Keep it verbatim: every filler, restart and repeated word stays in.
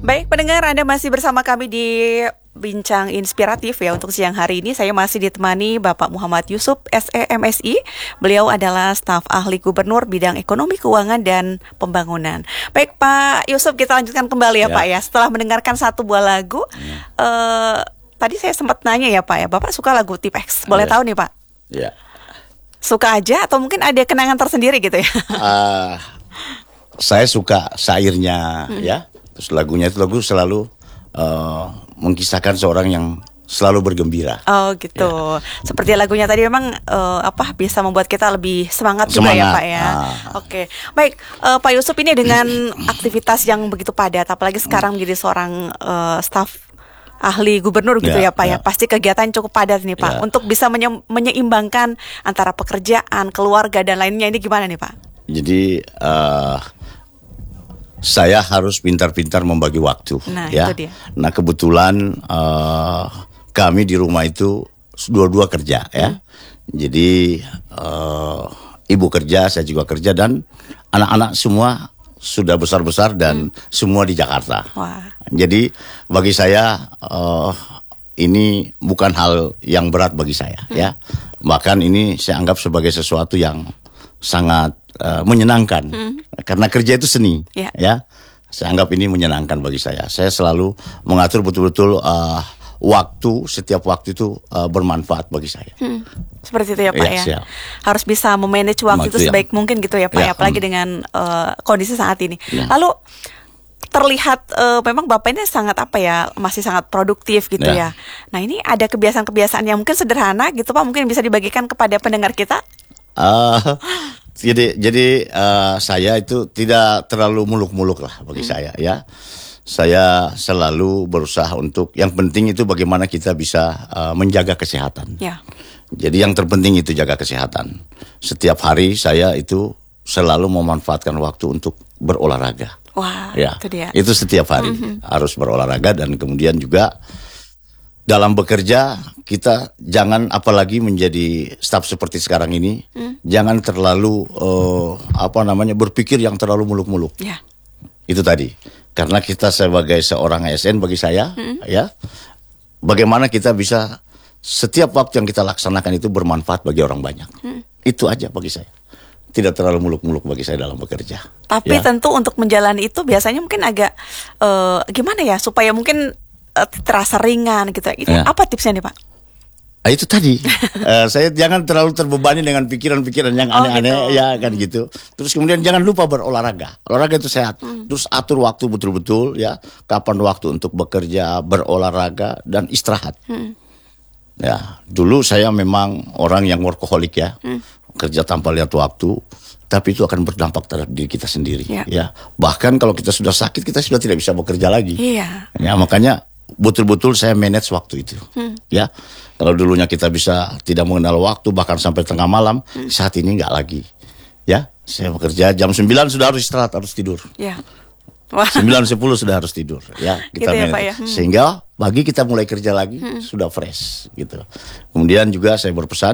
Baik pendengar, Anda masih bersama kami di Bincang Inspiratif ya. Untuk siang hari ini saya masih ditemani Bapak Muhammad Yusuf S E M Si. Beliau adalah staf ahli gubernur bidang ekonomi, keuangan, dan pembangunan. Baik Pak Yusuf, kita lanjutkan kembali ya, ya. Pak ya. Setelah mendengarkan satu buah lagu, ya. uh, Tadi saya sempat nanya ya Pak ya, Bapak suka lagu Tipex? Boleh ya. tahu nih Pak? Ya. Suka aja atau mungkin ada kenangan tersendiri gitu ya? Uh, saya suka syairnya hmm. ya. Terus lagunya itu lagu selalu uh, mengisahkan seorang yang selalu bergembira. Oh gitu. Ya. Seperti lagunya tadi memang uh, apa bisa membuat kita lebih semangat, semangat. juga ya Pak ya. Ah. Oke. Baik uh, Pak Yusuf, ini dengan aktivitas yang begitu padat, apalagi sekarang menjadi seorang uh, staf ahli gubernur gitu ya, ya Pak ya. ya. Pasti kegiatan cukup padat nih Pak. Ya. Untuk bisa menye- menyeimbangkan antara pekerjaan, keluarga dan lainnya, ini gimana nih Pak? Jadi uh, saya harus pintar-pintar membagi waktu. Nah, ya. itu dia. Nah kebetulan uh, kami di rumah itu dua-dua kerja ya. Hmm. Jadi uh, ibu kerja, saya juga kerja, dan anak-anak semua sudah besar-besar dan hmm. semua di Jakarta. Wah. Jadi bagi saya uh, ini bukan hal yang berat bagi saya hmm. ya. Bahkan ini saya anggap sebagai sesuatu yang sangat uh, menyenangkan hmm. karena kerja itu seni yeah. ya. Saya anggap ini menyenangkan bagi saya. Saya selalu mengatur betul-betul uh, waktu, setiap waktu itu uh, bermanfaat bagi saya. Hmm. Seperti itu ya Pak yes, ya. ya. Harus bisa memanage waktu Waktu itu sebaik ya. mungkin gitu ya Pak ya, ya. apalagi hmm. dengan uh, kondisi saat ini. Ya. Lalu terlihat uh, memang Bapak ini sangat apa ya, masih sangat produktif gitu ya. ya. Nah ini ada kebiasaan-kebiasaan yang mungkin sederhana gitu Pak, mungkin bisa dibagikan kepada pendengar kita? Uh, jadi jadi uh, saya itu tidak terlalu muluk-muluk lah bagi hmm. saya ya. Saya selalu berusaha untuk yang penting itu bagaimana kita bisa uh, menjaga kesehatan. Ya. Jadi yang terpenting itu jaga kesehatan. Setiap hari saya itu selalu memanfaatkan waktu untuk berolahraga. Wah, ya, itu dia. Itu setiap hari mm-hmm. harus berolahraga, dan kemudian juga dalam bekerja kita jangan, apalagi menjadi staf seperti sekarang ini, mm. jangan terlalu uh, apa namanya berpikir yang terlalu muluk-muluk. Ya. Itu tadi. Karena kita sebagai seorang A S N bagi saya, mm. ya, bagaimana kita bisa setiap waktu yang kita laksanakan itu bermanfaat bagi orang banyak. Mm. Itu aja bagi saya. Tidak terlalu muluk-muluk bagi saya dalam bekerja. Tapi ya. tentu untuk menjalani itu biasanya mungkin agak uh, gimana ya, supaya mungkin uh, terasa ringan gitu. Ini ya. Apa tipsnya nih Pak? Nah, itu tadi uh, saya jangan terlalu terbebani dengan pikiran-pikiran yang aneh-aneh oh, gitu. ya kan gitu. Terus kemudian jangan lupa berolahraga. Olahraga itu sehat. Hmm. Terus atur waktu betul-betul ya. Kapan waktu untuk bekerja, berolahraga, dan istirahat. Hmm. Ya, dulu saya memang orang yang workaholic ya. Hmm. Kerja tanpa lihat waktu, tapi itu akan berdampak terhadap diri kita sendiri. Ya. ya. Bahkan kalau kita sudah sakit, kita sudah tidak bisa bekerja lagi. Iya. Ya, makanya betul-betul saya manage waktu itu. Hmm. Ya. Kalau dulunya kita bisa tidak mengenal waktu bahkan sampai tengah malam, hmm. saat ini enggak lagi. Ya, saya bekerja jam sembilan sudah harus istirahat, harus tidur. Ya. sembilan sepuluh sudah harus tidur. Ya, kita gitu ya, manage. Pak, ya? hmm. Sehingga pagi kita mulai kerja lagi hmm. sudah fresh gitu. Kemudian juga saya berpesan